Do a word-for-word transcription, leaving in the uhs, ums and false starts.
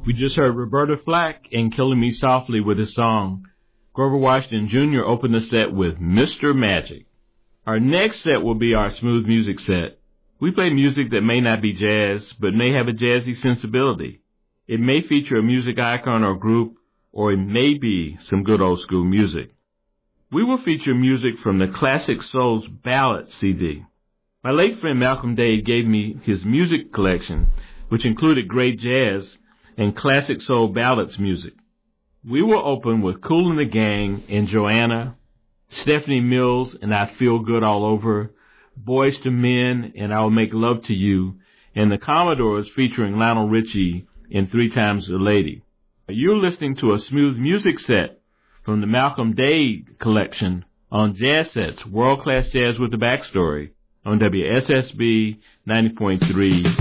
We just heard Roberta Flack and Killing Me Softly with his song. Grover Washington Junior opened the set with Mister Magic. Our next set will be our smooth music set. We play music that may not be jazz, but may have a jazzy sensibility. It may feature a music icon or group, or it may be some good old school music. We will feature music from the Classic Souls Ballad C D. My late friend Malcolm Dade gave me his music collection, which included great jazz and classic soul ballads music. We will open with Kool and the Gang and Joanna, Stephanie Mills and I Feel Good All Over, Boys to Men and I'll Make Love to You, and the Commodores featuring Lionel Richie and Three Times a Lady. You're listening to a smooth music set from the Malcolm Dade collection on Jazz Sets, World Class Jazz with the Backstory, on W S S B ninety point three